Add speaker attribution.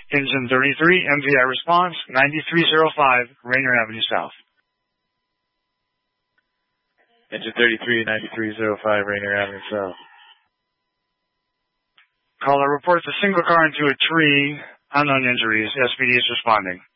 Speaker 1: Engine 33, MVI response, 9305 Rainier Avenue South.
Speaker 2: Engine 33, 9305 Rainier Avenue South.
Speaker 1: Caller reports a single car into a tree, unknown injuries. SPD is responding.